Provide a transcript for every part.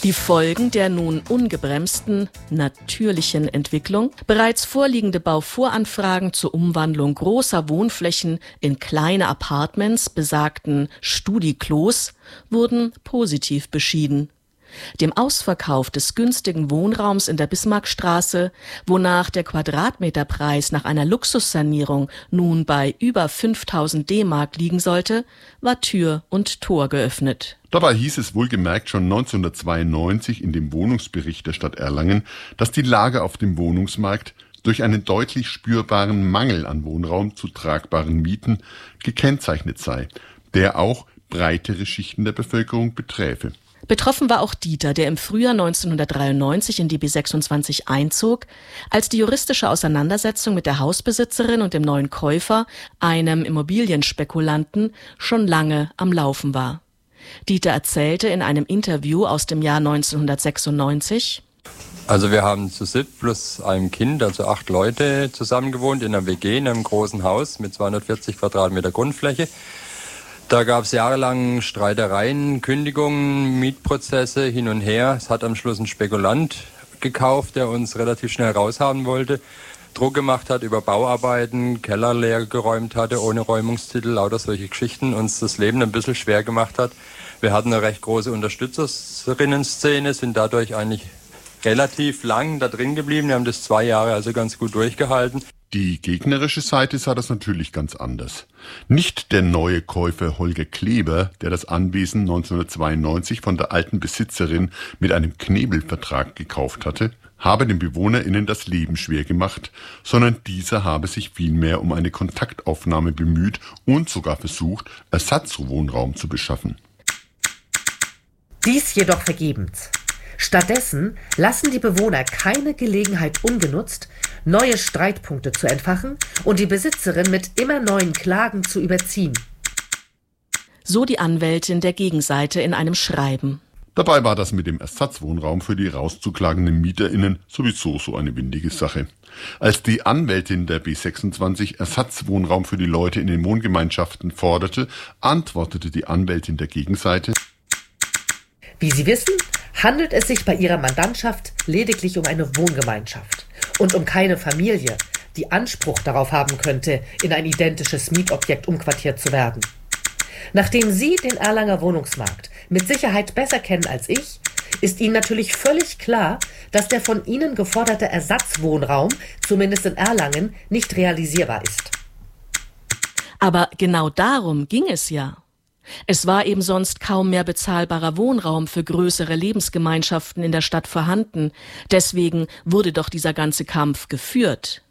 Die Folgen der nun ungebremsten, natürlichen Entwicklung, bereits vorliegende Bauvoranfragen zur Umwandlung großer Wohnflächen in kleine Apartments, besagten Studi-Klos, wurden positiv beschieden. Dem Ausverkauf des günstigen Wohnraums in der Bismarckstraße, wonach der Quadratmeterpreis nach einer Luxussanierung nun bei über 5.000 D-Mark liegen sollte, war Tür und Tor geöffnet. Dabei hieß es wohlgemerkt schon 1992 in dem Wohnungsbericht der Stadt Erlangen, dass die Lage auf dem Wohnungsmarkt durch einen deutlich spürbaren Mangel an Wohnraum zu tragbaren Mieten gekennzeichnet sei, der auch breitere Schichten der Bevölkerung beträfe. Betroffen war auch Dieter, der im Frühjahr 1993 in die B26 einzog, als die juristische Auseinandersetzung mit der Hausbesitzerin und dem neuen Käufer, einem Immobilienspekulanten, schon lange am Laufen war. Dieter erzählte in einem Interview aus dem Jahr 1996: Also wir haben zu siebt plus einem Kind, also 8 Leute zusammen gewohnt in einer WG, in einem großen Haus mit 240 Quadratmeter Grundfläche. Da gab es jahrelang Streitereien, Kündigungen, Mietprozesse hin und her. Es hat am Schluss ein Spekulant gekauft, der uns relativ schnell raushaben wollte, Druck gemacht hat über Bauarbeiten, Keller leer geräumt hatte, ohne Räumungstitel, lauter solche Geschichten, uns das Leben ein bisschen schwer gemacht hat. Wir hatten eine recht große Unterstützerinnen-Szene, sind dadurch eigentlich relativ lang da drin geblieben. Wir haben das 2 Jahre also ganz gut durchgehalten. Die gegnerische Seite sah das natürlich ganz anders. Nicht der neue Käufer Holger Kleber, der das Anwesen 1992 von der alten Besitzerin mit einem Knebelvertrag gekauft hatte, habe den BewohnerInnen das Leben schwer gemacht, sondern dieser habe sich vielmehr um eine Kontaktaufnahme bemüht und sogar versucht, Ersatzwohnraum zu beschaffen. Dies jedoch vergebens. Stattdessen lassen die Bewohner keine Gelegenheit ungenutzt, neue Streitpunkte zu entfachen und die Besitzerin mit immer neuen Klagen zu überziehen. So die Anwältin der Gegenseite in einem Schreiben. Dabei war das mit dem Ersatzwohnraum für die rauszuklagenden MieterInnen sowieso so eine windige Sache. Als die Anwältin der B26 Ersatzwohnraum für die Leute in den Wohngemeinschaften forderte, antwortete die Anwältin der Gegenseite: Wie Sie wissen, handelt es sich bei Ihrer Mandantschaft lediglich um eine Wohngemeinschaft und um keine Familie, die Anspruch darauf haben könnte, in ein identisches Mietobjekt umquartiert zu werden. Nachdem Sie den Erlanger Wohnungsmarkt mit Sicherheit besser kennen als ich, ist Ihnen natürlich völlig klar, dass der von Ihnen geforderte Ersatzwohnraum, zumindest in Erlangen, nicht realisierbar ist. Aber genau darum ging es ja. Es war eben sonst kaum mehr bezahlbarer Wohnraum für größere Lebensgemeinschaften in der Stadt vorhanden. Deswegen wurde doch dieser ganze Kampf geführt.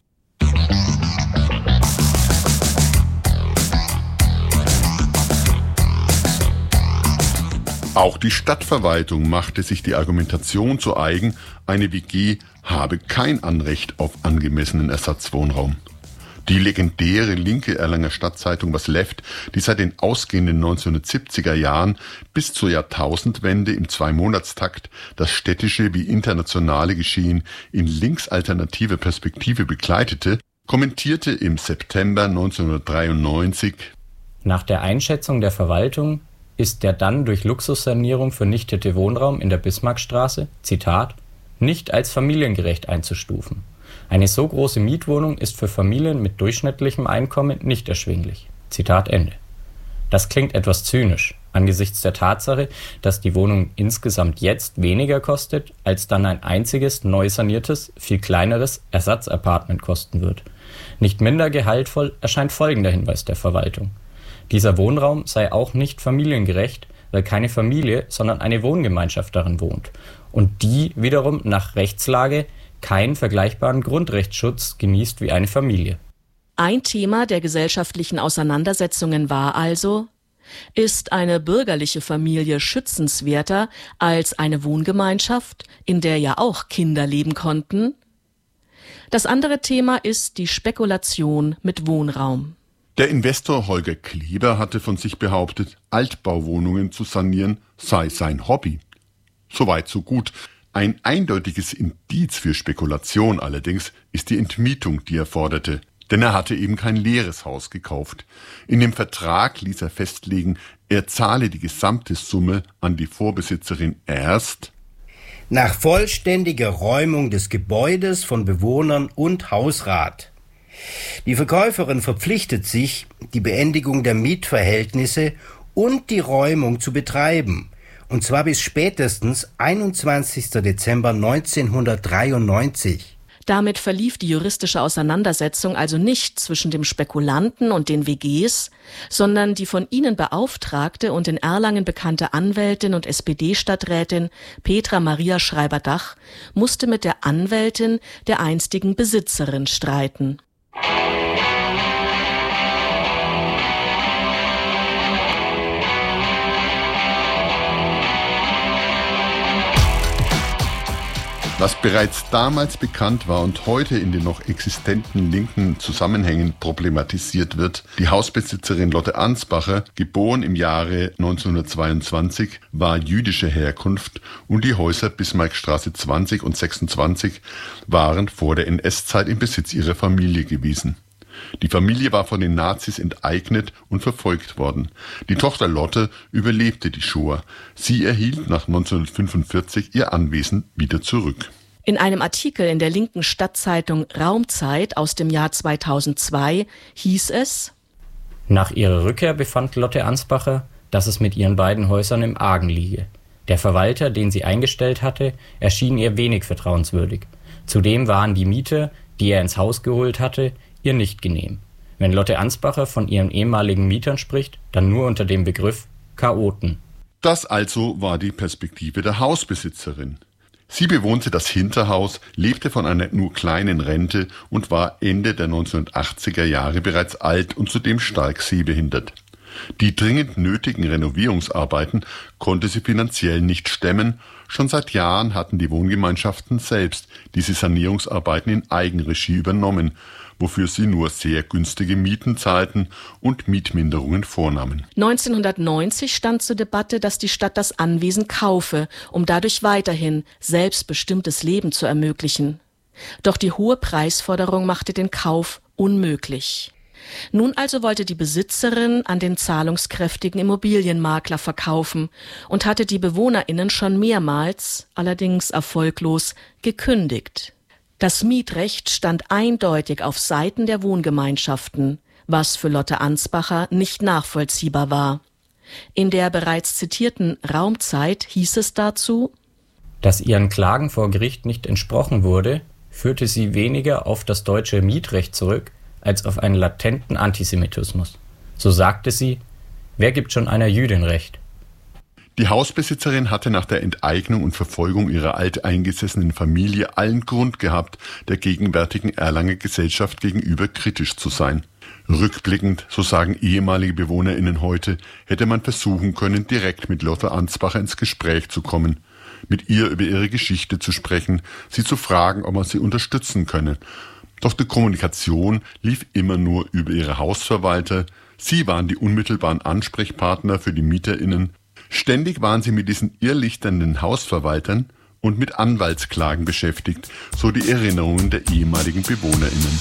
Auch die Stadtverwaltung machte sich die Argumentation zu eigen, eine WG habe kein Anrecht auf angemessenen Ersatzwohnraum. Die legendäre linke Erlanger Stadtzeitung Was Left, die seit den ausgehenden 1970er Jahren bis zur Jahrtausendwende im 2-Monatstakt das städtische wie internationale Geschehen in linksalternativer Perspektive begleitete, kommentierte im September 1993: Nach der Einschätzung der Verwaltung ist der dann durch Luxussanierung vernichtete Wohnraum in der Bismarckstraße, Zitat, nicht als familiengerecht einzustufen. Eine so große Mietwohnung ist für Familien mit durchschnittlichem Einkommen nicht erschwinglich. Zitat Ende. Das klingt etwas zynisch, angesichts der Tatsache, dass die Wohnung insgesamt jetzt weniger kostet, als dann ein einziges, neu saniertes, viel kleineres Ersatzapartment kosten wird. Nicht minder gehaltvoll erscheint folgender Hinweis der Verwaltung. Dieser Wohnraum sei auch nicht familiengerecht, weil keine Familie, sondern eine Wohngemeinschaft darin wohnt und die wiederum nach Rechtslage keinen vergleichbaren Grundrechtsschutz genießt wie eine Familie. Ein Thema der gesellschaftlichen Auseinandersetzungen war also: Ist eine bürgerliche Familie schützenswerter als eine Wohngemeinschaft, in der ja auch Kinder leben konnten? Das andere Thema ist die Spekulation mit Wohnraum. Der Investor Holger Kleber hatte von sich behauptet, Altbauwohnungen zu sanieren sei sein Hobby. Soweit so gut. Ein eindeutiges Indiz für Spekulation allerdings ist die Entmietung, die er forderte. Denn er hatte eben kein leeres Haus gekauft. In dem Vertrag ließ er festlegen, er zahle die gesamte Summe an die Vorbesitzerin erst, nach vollständiger Räumung des Gebäudes von Bewohnern und Hausrat. Die Verkäuferin verpflichtet sich, die Beendigung der Mietverhältnisse und die Räumung zu betreiben, und zwar bis spätestens 21. Dezember 1993. Damit verlief die juristische Auseinandersetzung also nicht zwischen dem Spekulanten und den WGs, sondern die von ihnen beauftragte und in Erlangen bekannte Anwältin und SPD-Stadträtin Petra Maria Schreiber-Dach musste mit der Anwältin der einstigen Besitzerin streiten. Was bereits damals bekannt war und heute in den noch existenten linken Zusammenhängen problematisiert wird, die Hausbesitzerin Lotte Ansbacher, geboren im Jahre 1922, war jüdischer Herkunft und die Häuser Bismarckstraße 20 und 26 waren vor der NS-Zeit im Besitz ihrer Familie gewesen. Die Familie war von den Nazis enteignet und verfolgt worden. Die Tochter Lotte überlebte die Shoah. Sie erhielt nach 1945 ihr Anwesen wieder zurück. In einem Artikel in der linken Stadtzeitung Raumzeit aus dem Jahr 2002 hieß es: Nach ihrer Rückkehr befand Lotte Ansbacher, dass es mit ihren beiden Häusern im Argen liege. Der Verwalter, den sie eingestellt hatte, erschien ihr wenig vertrauenswürdig. Zudem waren die Mieter, die er ins Haus geholt hatte, ihr nicht genehm. Wenn Lotte Ansbacher von ihren ehemaligen Mietern spricht, dann nur unter dem Begriff Chaoten. Das also war die Perspektive der Hausbesitzerin. Sie bewohnte das Hinterhaus, lebte von einer nur kleinen Rente und war Ende der 1980er Jahre bereits alt und zudem stark sehbehindert. Die dringend nötigen Renovierungsarbeiten konnte sie finanziell nicht stemmen. Schon seit Jahren hatten die Wohngemeinschaften selbst diese Sanierungsarbeiten in Eigenregie übernommen, wofür sie nur sehr günstige Mieten zahlten und Mietminderungen vornahmen. 1990 stand zur Debatte, dass die Stadt das Anwesen kaufe, um dadurch weiterhin selbstbestimmtes Leben zu ermöglichen. Doch die hohe Preisforderung machte den Kauf unmöglich. Nun also wollte die Besitzerin an den zahlungskräftigen Immobilienmakler verkaufen und hatte die BewohnerInnen schon mehrmals, allerdings erfolglos, gekündigt. Das Mietrecht stand eindeutig auf Seiten der Wohngemeinschaften, was für Lotte Ansbacher nicht nachvollziehbar war. In der bereits zitierten Raumzeit hieß es dazu: Dass ihren Klagen vor Gericht nicht entsprochen wurde, führte sie weniger auf das deutsche Mietrecht zurück, als auf einen latenten Antisemitismus. So sagte sie: Wer gibt schon einer Jüdin Recht? Die Hausbesitzerin hatte nach der Enteignung und Verfolgung ihrer alteingesessenen Familie allen Grund gehabt, der gegenwärtigen Erlanger Gesellschaft gegenüber kritisch zu sein. Rückblickend, so sagen ehemalige BewohnerInnen heute, hätte man versuchen können, direkt mit Lotte Ansbacher ins Gespräch zu kommen, mit ihr über ihre Geschichte zu sprechen, sie zu fragen, ob man sie unterstützen könne. Doch die Kommunikation lief immer nur über ihre Hausverwalter. Sie waren die unmittelbaren Ansprechpartner für die MieterInnen. Ständig waren sie mit diesen irrlichternden Hausverwaltern und mit Anwaltsklagen beschäftigt, so die Erinnerungen der ehemaligen BewohnerInnen.